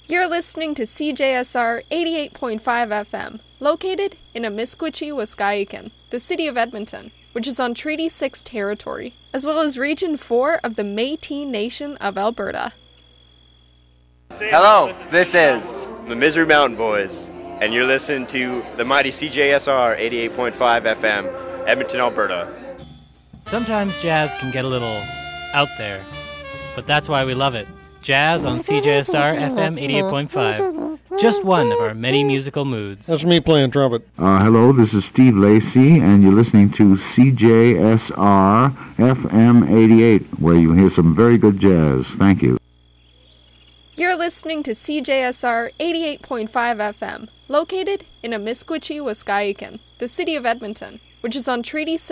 You're listening to CJSR 88.5 FM, located in Amiskwichi, Waskahikan, the city of Edmonton, which is on Treaty 6 territory, as well as Region 4 of the Métis Nation of Alberta. Hello, this is the Misery Mountain Boys, and you're listening to the mighty CJSR 88.5 FM, Edmonton, Alberta. Sometimes jazz can get a little out there, but that's why we love it. Jazz on CJSR FM 88.5. Just one of our many musical moods. That's me playing trumpet. Hello, this is Steve Lacey, and you're listening to CJSR FM 88, where you hear some very good jazz. Thank you. You're listening to CJSR 88.5 FM, located in Amiskwichi, Waskahikan, the city of Edmonton, which is on Treaty 6